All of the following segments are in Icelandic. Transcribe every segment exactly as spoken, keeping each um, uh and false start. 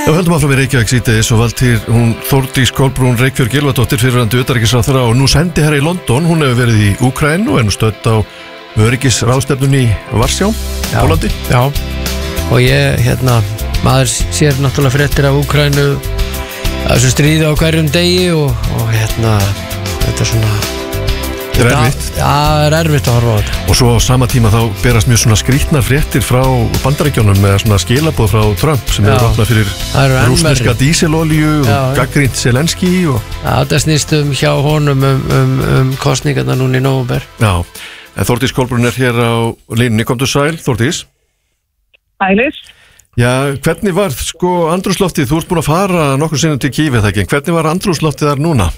Já, höldum áfram í Reykjavík síðdegis og Valtýr, hún Þórdís Kolbrún Reykfjörð Gylfadóttir fyrrverandi utanríkisráðherra og nú sendi herra í London, hún hefur verið í Úkraínu og er nú stödd á öryggisráðstefnunni í Varsjá, Pólandi. Já, og ég, hérna, maður sér náttúrulega fréttir af Úkraínu að þessu stríði á hverjum degi og, og hérna, þetta er svona... Þetta er erfitt. Já, það er erfitt að horfa á þetta. Og svo á sama tíma þá berast mjög svona skrýtnar fréttir frá Bandaríkjunum með svona skilaboð frá Trump sem hefur opnað fyrir rússneska dísilolíu og gagnrýnt Zelenski og... Já, þetta snýst um hjá honum um, um, um kosningarna núna í nóvember. Já, en Þórdís Kolbrún er hér á línunni. Komdu sæl, Þórdís. Sælis. Já, hvernig var sko andrúmsloftið? Þú ert búin að fara nokkur sinnum til Kýf, eða ekki? Hvernig var andrúmsloftið þar núna?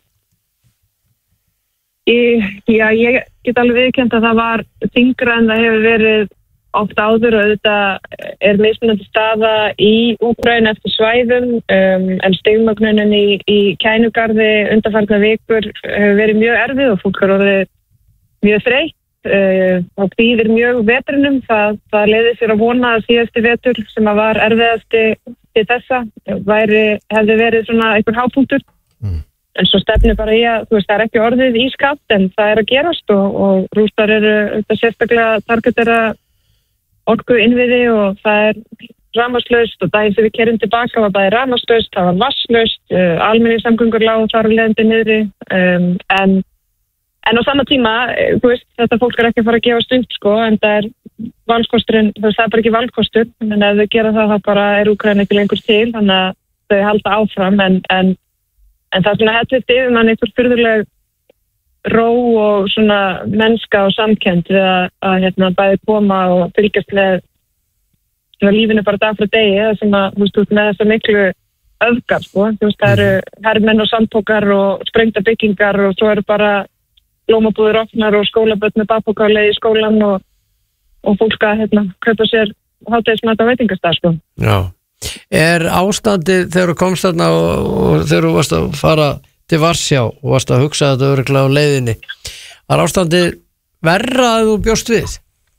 Ég, já, ég get alveg viðurkennt að það var þyngra en það hefur verið oft áður og þetta er mismunandi staða í Úkraínu eftir svæðum um, en stigmögnunin í, í Kænugarði undanfarna vikur hefur verið mjög erfið og fólk er orðið mjög þreytt uh, og býðir mjög vetrinum. Það, það leiði sér að vona að síðasti vetur sem að var erfiðasti til þessa væri, hefði verið svona einhver hápunktur. Mm. En svo stefnir bara í að, þú veist, það er ekki orðið ískapt en það er að gerast og, og rústar eru þetta sérstaklega targetera orku innviði og það er rafmagnslaust og daginn þegar við kerum tilbaka var bæði rafmagnslaust, það var vatnslaust, uh, almenningssamgöngur lágu þar og leiðandi niðri um, en, en á sama tíma, þú veist, þetta fólk er ekki að fara að gefa stund sko en það er valkosturinn, þú veist, það er bara ekki valkostur en ef þau gera það þá bara er Úkraína ekki lengur til þannig að þau halda áfram en, en En það er svona hellist yfir mann einhver fyrðuleg ró og svona mennska og samkennd við að, að hérna, bæði koma og fylgjast með lífinu bara dag frá degi eða sem að, þú veist, út með þessa miklu öfgar, sko. Þú veist, það eru hermenn og sandpokar og sprengta byggingar og svo eru bara blómabúðir opnar og skólabörn með bakpoka á leið í skólan og, og fólk að, hérna, kaupa sér hádegismat á veitingastað, sko. Já. Er ástandið þegar þú komst þarna og, og þegar þú varst að fara til Varsjá og varst að hugsa þetta örugglega á leiðinni var ástandið verra að þú bjóst við?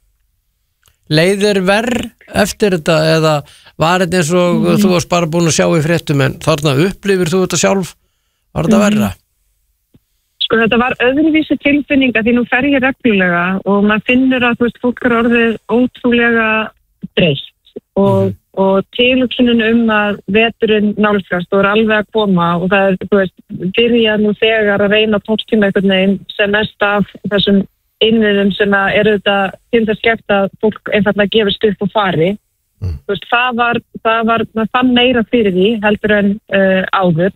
Leiðir verr eftir þetta eða var þetta eins og mm. þú varst bara búin að sjá í fréttum en þarna upplifir þú þetta sjálf var þetta verra? Sko þetta var öðruvísi tilfinning að því nú fer ég reglulega og maður finnur að þú veist fólk er orðið ótrúlega breytt og, mm. og tilhugsunin um að veturinn nálgast og er alveg að koma og það er, þú veist, byrja nú þegar að reyna tókstíma einhvern veginn sem mest af þessum innviðum sem að eru þetta til þess skemmt að fólk einfallega gefur upp og fari. Mm. Þú veist, það var, það var, maður fann meira fyrir því heldur en uh, áður.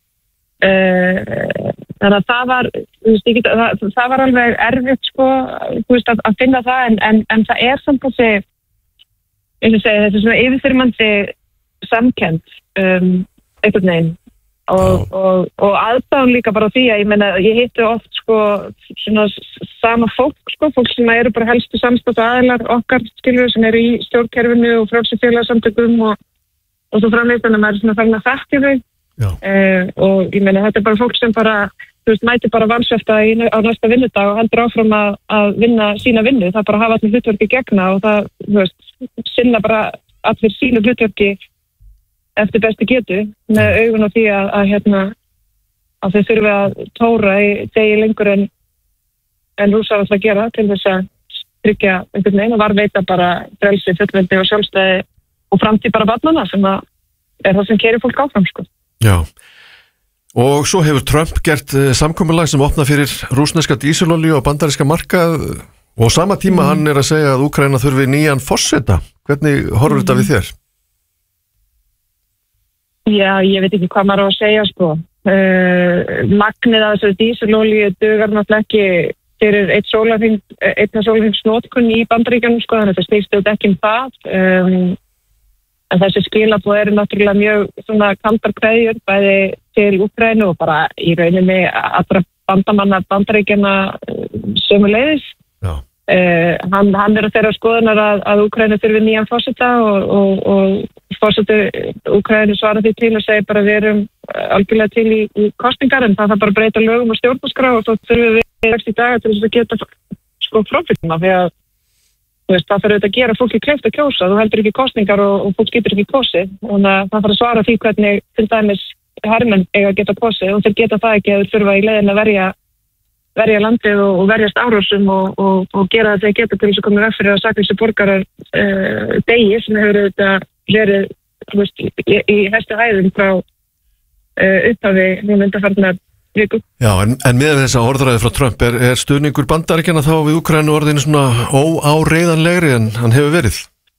Uh, þannig að það var, þú veist, get, það, það var alveg erfitt, sko, þú veist, að, að finna það en, en, en það er samt að segja eins og segja, þetta er svona yfirþyrmandi samkennd um, einhvern veginn og, og, og aðdáðan líka bara því að ég meina, ég hitti oft sko svona sama fólk sko, fólk sem eru bara helstu samstátt aðilar okkar skilur sem eru í stjórnkerfinu og frjálsfélagsamtökum og, og svo framleitt þannig að maður er svona fagn að þekkja þau uh, og ég meina, þetta er bara fólk sem bara þú veist, mæti bara vansvefta á næsta vinnudag og heldur áfram að, að vinna sína vinnu, það bara hafa allir hlutverki gegna og það, þú veist, sinna bara allir sínu hlutverki eftir bestu getu með augun á því að, að hérna að þau þurfi að tóra í degi lengur en en rússar alltaf að gera til þess að tryggja einhvern veginn og varveita bara frelsi, fullveldi og sjálfstæði og framtíð bara barnanna sem að er það sem keyrir fólk áfram, sko. Já. Og svo hefur Trump gert uh, samkomulag sem opna fyrir rússneska dísilolíu og bandaríska markað og á sama tíma mm. hann er að segja að Úkraína þurfi nýjan forseta. Hvernig horfur mm. þetta við þér? Já, ég veit ekki hvað maður á að segja, sko. Uh, magnið af þessari dísilolíu dugar náttúrulega ekki fyrir eitt sólarhring, einna sólarhrings notkun í Bandaríkjunum, sko, þannig að það snýst auðvitað ekki um það. Um, En þessi skilaboð eru náttúrulega mjög svona kaldar kveðjur bæði til Úkraínu og bara í rauninni allra bandamanna Bandaríkjanna sömuleiðis. Uh, hann, hann er að þeirra skoðunar að, að Úkraínu þurfi nýjan forseta og, og, og forseti Úkraínu svara því til og segir bara við erum algjörlega til í, í kosningar en það þarf bara að breyta lögum og stjórnarskrá og þá þurfum við sextíu daga til þess að geta sko fráfylgna því að þú veist, það þarf auðvitað að gera fólki kleift að kjósa, þú heldur ekki kosningar og, og fólk getur ekki kosið, og það þarf að svara því hvernig til dæmis hermenn eiga að geta kosið, og þeir geta það ekki að þeir þurfa í leiðin að verja, verja landið og, og verjast árásum og, og, og gera það þeir geta til þess að koma veg fyrir að saklausu borgarar uh, degi sem hefur auðvitað verið, þú veist, í, í hæstu hæðum frá uh, upphafi núna undanfarnar viku. Já, en, en með þessa orðræði frá Trump, er, er stuðningur Bandaríkjanna þá við Úkraínu orðinu svona óáreiðanlegri en hann hefur verið?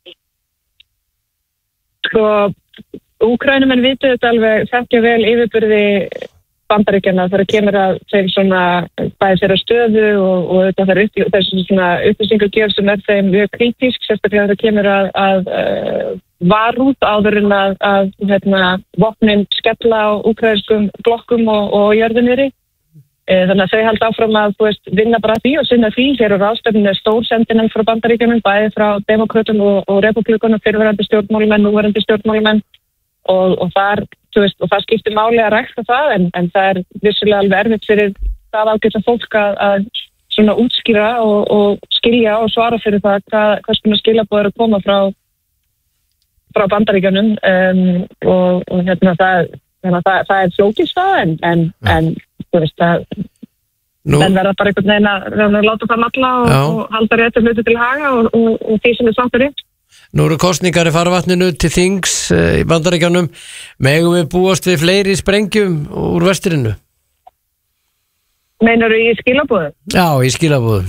Sko, Úkraínumenn vitu þetta alveg, þekkja vel yfirburði Bandaríkjanna þegar kemur að þeim svona bæði þeirra stöðu og, og þetta þær upp, þessi svona upplýsingagjöf sem er þeim mjög kritísk, sérstaklega þegar kemur að, að uh, varút áður en að, að hérna, vopnin skella á úkraínskum blokkum og, og jörðuniri. Uh, þannig að þau halda áfram að þú veist, vinna bara því og sinna því. Hér á ráðstefnunni stórsendinum frá Bandaríkjunum, bæði frá demókrötum og, og repúblíkunum, fyrrverandi stjórnmálumenn, núverandi stjórnmálumenn. Og, og, þar, veist, og það skiptir máli að rækta það en, en það er vissulega alveg erfitt fyrir það ágæta fólk að, að svona útskýra og, og skilja og svara fyrir það hvað, hvað svona skilaboð er að koma frá, frá Bandaríkjunum um, og, og hérna það, hérna, það, það er flókist það en, en, en þú veist það en verða bara einhvern veginn að, að láta það malla og, og halda réttu hluti til haga og, og, og því sem er sáttur upp. Nú eru kosningar í farvatninu til þings í Bandaríkjunum. Megum við búast við fleiri sprengjum úr vesturinu? Meinar þú í skilabúðum? Já, í skilabúðum.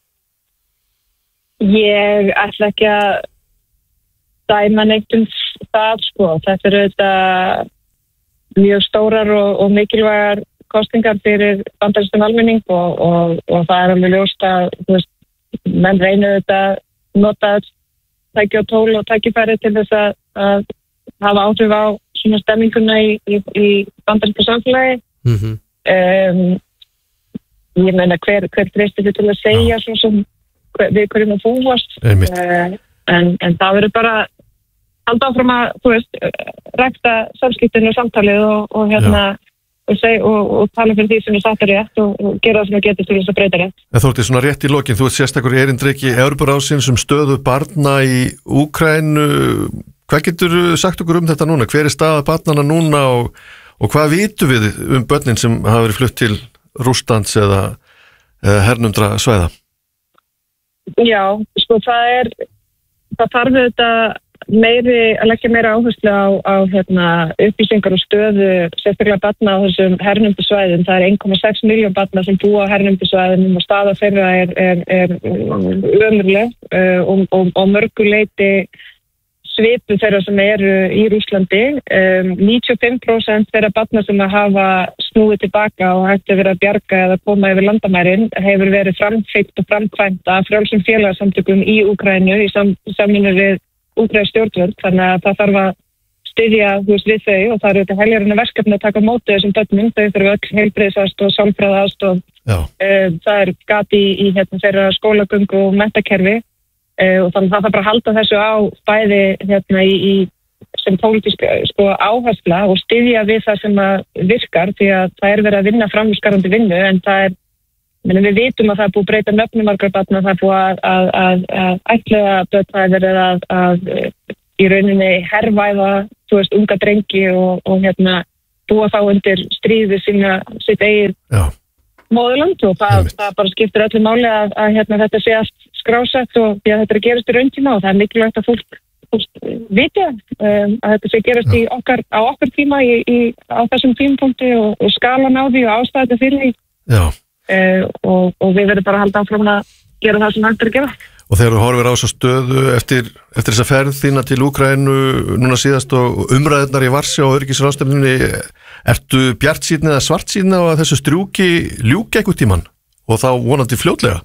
Ég ætla ekki að dæma neitt um það, sko. Þetta eru þetta mjög stórar og, og mikilvægar kosningar fyrir bandarískan almenning og, og, og það er alveg ljóst að, þú veist, menn reynir þetta nota tæki og tól og tækifæri til þess að, að hafa áhrif á svona stemminguna í, í, í bandaríska samfélagi. Mm-hmm. um, ég meina hver, hver treystir til að segja svo sem hver, við hverjum að búast uh, en, en það verður bara halda áfram að, þú veist, rækta samskiptinu og samtalið og, og hérna og, seg, og, og tala fyrir því sem er satt er rétt og, og gera það sem að geta til þess að breyta rétt. En Þórdís, svona rétt í lokin, þú ert sérstakur erindreki Evrópuráðsins um stöðu barna í Úkraínu. Hvað getur sagt okkur um þetta núna? Hver er staða barnana núna og, og hvað vitum við um börnin sem hafa verið flutt til Rússlands eða, eða hernumdra svæða? Já, sko það er það þarf þetta meiri, að leggja meira áherslu á, á hérna, upplýsingar og stöðu sérstaklega barna á þessum hernumdu svæðum. Það er einn komma sex milljón barna sem búa á hernumdu svæðum og staða þeirra er, er, er ömurleg uh, og, og, og mörguleiti svipu þeirra sem eru í Rússlandi. Um, níutíu og fimm prósent þeirra barna sem hafa snúið tilbaka og hægt að vera að bjarga eða koma yfir landamærin hefur verið framfylgt og framkvæmt af frjálsum félagasamtökum í Úkraínu í sam, samvinnu við útræð stjórnvöld, þannig að það þarf að styðja veist, við þau og það eru þetta heljarinnar verkefni að taka móti þessum börnum, þau þurfa öll heilbrigðisaðstoð, sálfræðaaðstoð, uh, það er gati í, í hérna, þeirra skólagöngu og menntakerfi uh, og þannig að það þarf bara að halda þessu á bæði hérna, í, í sem pólitísk sko, áhersla og styðja við það sem að virkar því að það er verið að vinna framskarandi vinnu en það er Men við vitum að það er búið að breyta nöfnum margar barna, það er búið að, að, að, að ætlaða börn, það er verið að, að í rauninni herrvæða, þú veist, unga drengi og, og hérna búa þá undir stríði sína, sitt eigið móðurland og það, það bara skiptir öllu máli að, að hérna, þetta sé allt skrásett og því að þetta er að gerast í rauntíma og það er mikilvægt að fólk, fólk viti um, að þetta sé gerast í okkar, á okkar tíma í, í, á þessum tímapunkti og, og skalan á því og ástæða fyrir því. Já. Uh, og, og við verðum bara að halda áfram að gera það sem hægt er að gera. Og þegar þú horfir á þessa stöðu eftir, eftir þessa ferð þína til Úkraínu núna síðast og umræðunar í Varsjá og öryggisráðstefnunni, ertu bjartsýnn eða svartsýnn á að þessu strjúki ljúki einhvern tímann og þá vonandi fljótlega?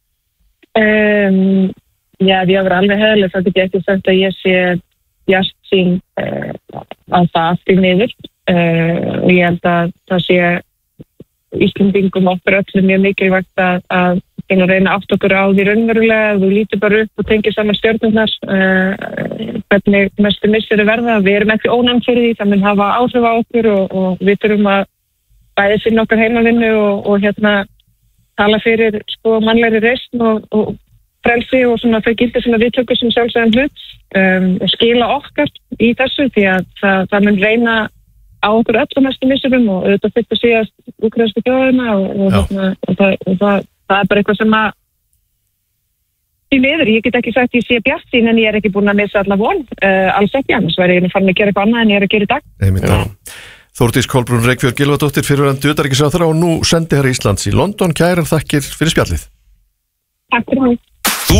Um, já, því að vera alveg heiðileg þá get ég ekki sagt að ég sé bjartsýnn uh, á það til niður uh, og ég held að það sé Íslendingum okkur öllum mjög mikilvægt að, að, að reyna átt okkur á því raunverulega, þú lítur bara upp og tengir saman stjórnurnar uh, hvernig mestu missir verða, við erum ekki ónæmt fyrir því, það mun hafa áhrif á okkur og, og við þurfum að bæði sinna okkar heimavinnu og, og hérna tala fyrir sko mannlegri reisn og, og frelsi og svona þau gildi sem við tökum sem sjálfsæðan hlut um, og skila okkar í þessu því að það, það mun reyna á okkur öllum mestu missurum og auðvitað fyrst að síðast úkraínsku þjóðina og, og, og, og, það, og það, það er bara eitthvað sem að í miður, ég get ekki sagt ég sé bjartsýn en ég er ekki búin að missa alla von uh, alls ekki, annars væri ég farin að gera eitthvað annað en ég er að gera í dag. Einmitt, Þórdís Kolbrún Reykfjörð Gylfadóttir fyrrverandi utanríkisráðherra og nú sendiherra Íslands í London, kærar þakkir fyrir spjallið. Takk fyrir mig. Þú